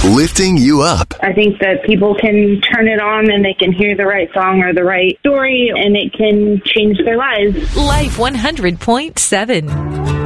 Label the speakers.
Speaker 1: lifting you up.
Speaker 2: I think that people can turn it on and they can hear the right song or the right story, and it can change their lives.
Speaker 3: Life 100.7.